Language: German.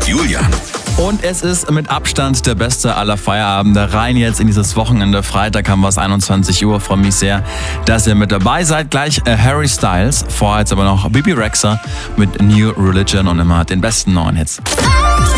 Julian. Und es ist mit Abstand der beste aller Feierabende. Rein jetzt in dieses Wochenende. Freitag haben wir es 21 Uhr. Freue mich sehr, dass ihr mit dabei seid. Gleich Harry Styles. Vorher jetzt aber noch Bibi Rexha mit New Religion und immer den besten neuen Hits.